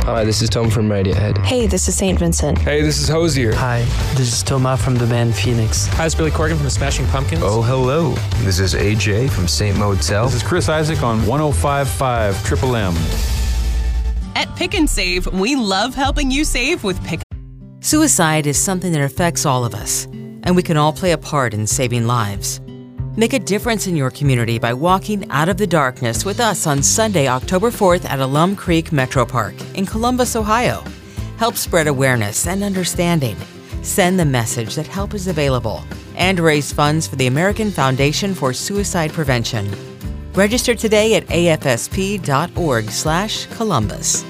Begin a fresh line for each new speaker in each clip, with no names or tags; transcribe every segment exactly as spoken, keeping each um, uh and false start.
Hi, this is Tom from Radiohead.
Hey, this is Saint Vincent.
Hey, this is Hosier.
Hi, this is Thomas from the band Phoenix.
Hi, it's Billy Corgan from the Smashing Pumpkins.
Oh, hello. This is A J from Saint Motel.
This is Chris Isaac on one oh five point five Triple M.
At Pick and Save, we love helping you save with Pick.
Suicide is something that affects all of us, and we can all play a part in saving lives. Make a difference in your community by walking out of the darkness with us on Sunday, October fourth at Alum Creek Metro Park in Columbus, Ohio. Help spread awareness and understanding. Send the message that help is available and raise funds for the American Foundation for Suicide Prevention. Register today at afsp.org slash Columbus.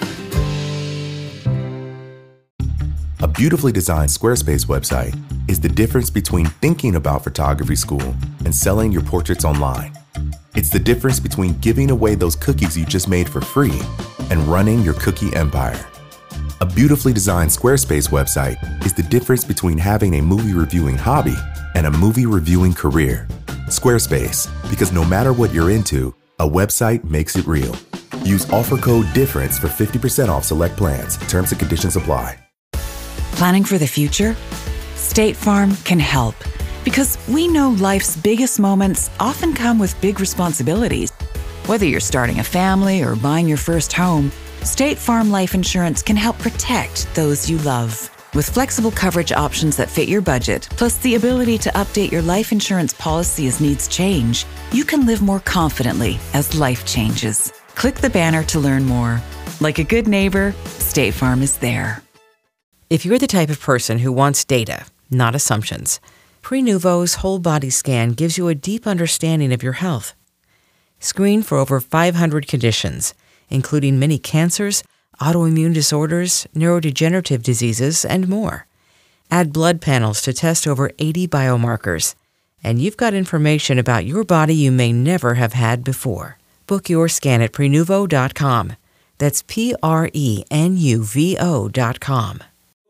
A beautifully designed Squarespace website is the difference between thinking about photography school and selling your portraits online. It's the difference between giving away those cookies you just made for free and running your cookie empire. A beautifully designed Squarespace website is the difference between having a movie reviewing hobby and a movie reviewing career. Squarespace, because no matter what you're into, a website makes it real. Use offer code DIFFERENCE for fifty percent off select plans. Terms and conditions apply.
Planning for the future? State Farm can help, because we know life's biggest moments often come with big responsibilities. Whether you're starting a family or buying your first home, State Farm Life Insurance can help protect those you love. With flexible coverage options that fit your budget, plus the ability to update your life insurance policy as needs change, you can live more confidently as life changes. Click the banner to learn more. Like a good neighbor, State Farm is there.
If you're the type of person who wants data, not assumptions, Prenuvo's whole body scan gives you a deep understanding of your health. Screen for over five hundred conditions, including many cancers, autoimmune disorders, neurodegenerative diseases, and more. Add blood panels to test over eighty biomarkers, and you've got information about your body you may never have had before. Book your scan at Prenuvo dot com. That's P R E N U V O dot com.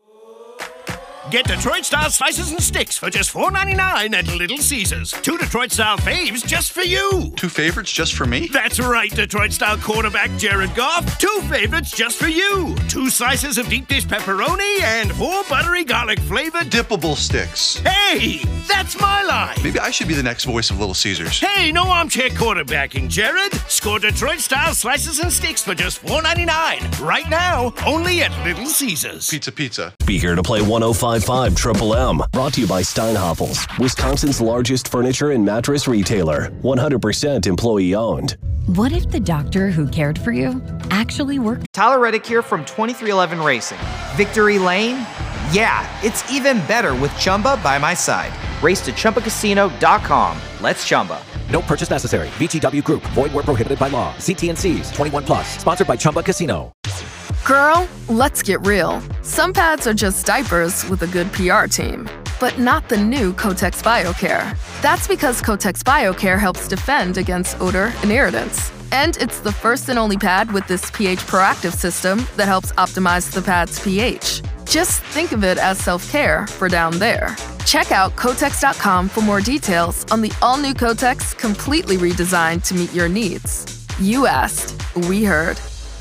Get Detroit-style slices and sticks for just four ninety-nine at Little Caesars. Two Detroit-style faves just for you.
Two favorites just for me?
That's right, Detroit-style quarterback Jared Goff. Two favorites just for you. Two slices of deep dish pepperoni and four buttery garlic-flavored
dippable sticks.
Hey, that's my line.
Maybe I should be the next voice of Little Caesars.
Hey, no armchair quarterbacking, Jared. Score Detroit-style slices and sticks for just four ninety-nine. Right now, only at Little Caesars.
Pizza, pizza.
Be here to play one oh five point five Triple M. Brought to you by Steinhoffels, Wisconsin's largest furniture and mattress retailer. one hundred percent employee owned.
What if the doctor who cared for you actually worked?
Tyler Reddick here from twenty-three eleven Racing. Victory Lane? Yeah, it's even better with Chumba by my side. Race to Chumba Casino dot com. Let's Chumba.
No purchase necessary. V G W Group. Void where prohibited by law. See T N Cs. twenty-one plus. Sponsored by Chumba Casino.
Girl, let's get real. Some pads are just diapers with a good P R team, but not the new Kotex BioCare. That's because Kotex BioCare helps defend against odor and irritants. And it's the first and only pad with this pH proactive system that helps optimize the pad's pH. Just think of it as self-care for down there. Check out Kotex dot com for more details on the all-new Kotex, completely redesigned to meet your needs. You asked, we heard.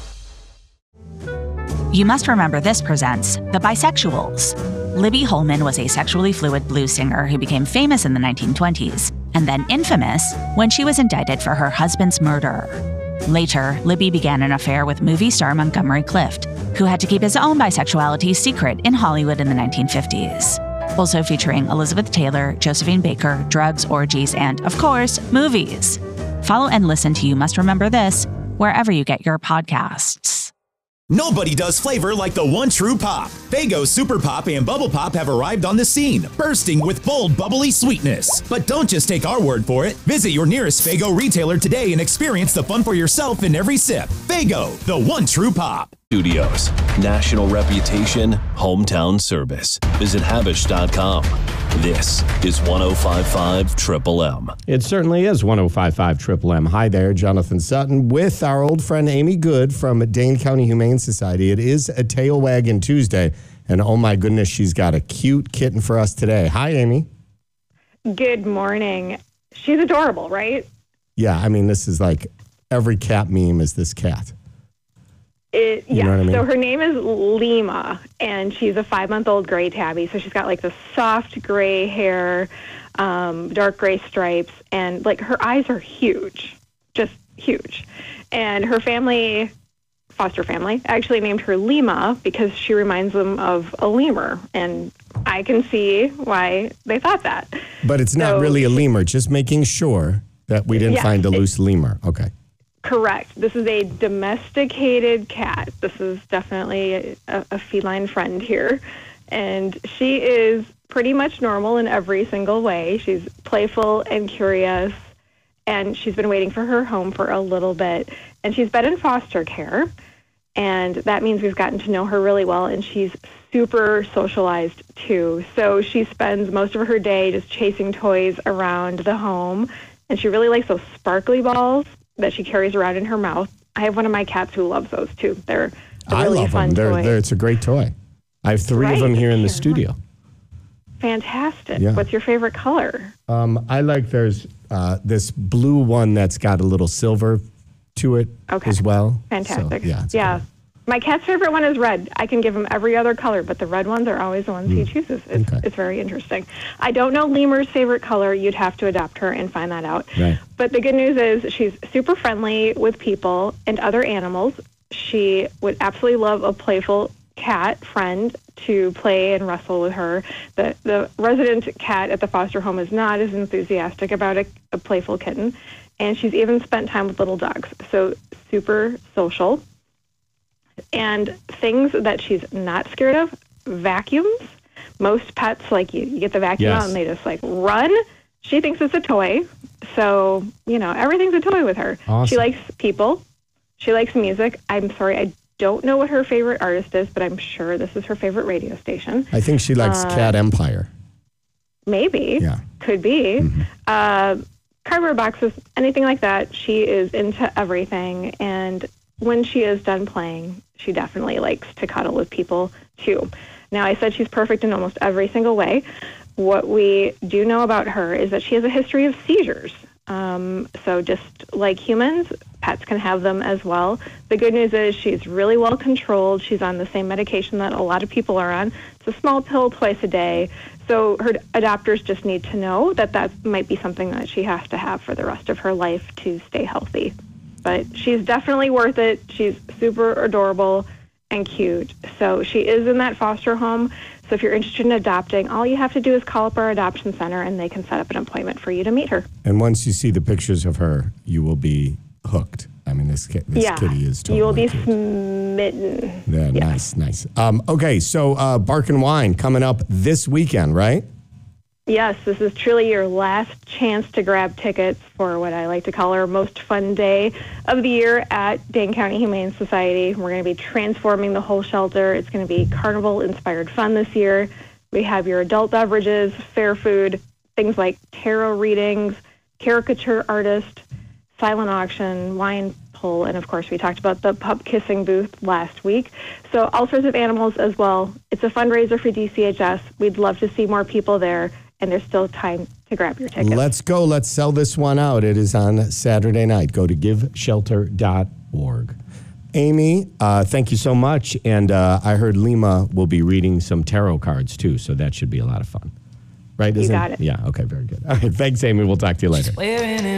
You Must Remember This presents The Bisexuals. Libby Holman was a sexually fluid blues singer who became famous in the nineteen twenties, and then infamous when she was indicted for her husband's murder. Later, Libby began an affair with movie star Montgomery Clift, who had to keep his own bisexuality secret in Hollywood in the nineteen fifties. Also featuring Elizabeth Taylor, Josephine Baker, drugs, orgies, and, of course, movies. Follow and listen to You Must Remember This wherever you get your podcasts.
Nobody does flavor like the one true pop. Faygo Super Pop and Bubble Pop have arrived on the scene, bursting with bold, bubbly sweetness. But don't just take our word for it. Visit your nearest Faygo retailer today and experience the fun for yourself in every sip. Faygo, the one true pop.
Studios. National reputation, hometown service. Visit Habish dot com. This is one oh five point five Triple M.
It certainly is one oh five point five Triple M. Hi there, Jonathan Sutton with our old friend Amy Good from Dane County Humane Society. It is a Tail Wagging Tuesday, and oh my goodness, she's got a cute kitten for us today. Hi, Amy.
Good morning. She's adorable, right?
Yeah, I mean, this is like every cat meme is this cat.
It,
You
yeah.
know what I mean?
So her name is Lima, and she's a five-month-old gray tabby. So she's got like the soft gray hair, um, dark gray stripes, and like her eyes are huge, just huge. And her family, foster family, actually named her Lima because she reminds them of a lemur, and I can see why they thought that.
But it's not
So-
really a lemur, just making sure that we didn't
Yeah,
find a
it-
loose lemur. Okay.
Correct. This is a domesticated cat. This is definitely a, a feline friend here. And she is pretty much normal in every single way. She's playful and curious, and she's been waiting for her home for a little bit. And she's been in foster care, and that means we've gotten to know her really well, and she's super socialized too. So she spends most of her day just chasing toys around the home, and she really likes those sparkly balls that she carries around in her mouth. I have one of my cats who loves those too. They're a
I
really
love
fun
them. They're,
toy.
they're, it's a great toy. I have three
Right.
of them here in the
Sure.
studio.
Fantastic.
Yeah.
What's your favorite color?
Um, I like there's uh, this blue one that's got a little silver to it
Okay.
as well.
Fantastic.
So, yeah. it's
yeah. My cat's favorite one is red. I can give him every other color, but the red ones are always the ones he chooses. It's, it's very interesting. I don't know Lemur's favorite color. You'd have to adopt her and find that out.
Right.
But the good news is she's super friendly with people and other animals. She would absolutely love a playful cat friend to play and wrestle with her. The the resident cat at the foster home is not as enthusiastic about a, a playful kitten, and she's even spent time with little dogs. So super social. And things that she's not scared of, vacuums. Most pets, like you, you get the vacuum
Yes.
out and they just like run. She thinks it's a toy. So, you know, everything's a toy with her.
Awesome.
She likes people. She likes music. I'm sorry, I don't know what her favorite artist is, but I'm sure this is her favorite radio station.
I think she likes
Uh,
Cat Empire.
Maybe.
Yeah.
Could be.
Mm-hmm.
Uh, cardboard boxes, anything like that. She is into everything. And when she is done playing, she definitely likes to cuddle with people, too. Now, I said she's perfect in almost every single way. What we do know about her is that she has a history of seizures. Um, so just like humans, pets can have them as well. The good news is she's really well controlled. She's on the same medication that a lot of people are on. It's a small pill twice a day. So her adopters just need to know that that might be something that she has to have for the rest of her life to stay healthy. But she's definitely worth it. She's super adorable and cute. So she is in that foster home. So if you're interested in adopting, all you have to do is call up our adoption center and they can set up an appointment for you to meet her.
And once you see the pictures of her, you will be hooked. I mean, this, ki- this
yeah,
kitty is totally
you will be
cute.
smitten.
Yeah, nice, nice. Um, okay, so uh, Bark and Wine coming up this weekend, right?
Yes, this is truly your last chance to grab tickets for what I like to call our most fun day of the year at Dane County Humane Society. We're going to be transforming the whole shelter. It's going to be carnival-inspired fun this year. We have your adult beverages, fair food, things like tarot readings, caricature artist, silent auction, wine pull, and of course we talked about the pup kissing booth last week. So all sorts of animals as well. It's a fundraiser for D C H S. We'd love to see more people there, and there's still time to grab your tickets.
Let's go. Let's sell this one out. It is on Saturday night. Go to give shelter dot org. Amy, uh, thank you so much. And uh, I heard Lima will be reading some tarot cards too, so that should be a lot of fun. Right?
You
Isn't
got it.
Yeah, okay, very good. All right, thanks, Amy. We'll talk to you later.
Wearing